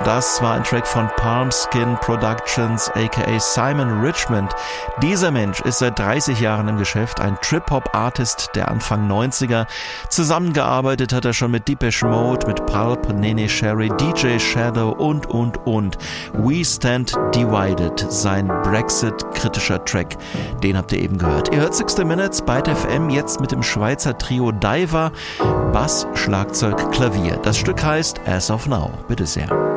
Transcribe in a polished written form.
Das war ein Track von Palmskin Productions, aka Simon Richmond. Dieser Mensch ist seit 30 Jahren im Geschäft, ein Trip-Hop-Artist der Anfang 90er. Zusammengearbeitet hat er schon mit Depeche Mode, mit Pulp, Nene Cherry, DJ Shadow und. We Stand Divided, sein Brexit-kritischer Track, den habt ihr eben gehört. Ihr hört 60 Minutes bei FM, jetzt mit dem Schweizer Trio Diver, Bass, Schlagzeug, Klavier. Das Stück heißt As of Now. Bitte sehr.